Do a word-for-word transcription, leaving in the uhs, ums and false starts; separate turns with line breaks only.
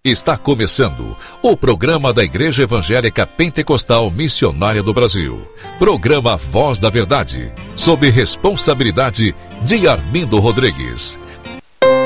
Está começando o programa da Igreja Evangélica Pentecostal Missionária do Brasil. Programa Voz da Verdade, sob responsabilidade de Armindo Rodrigues.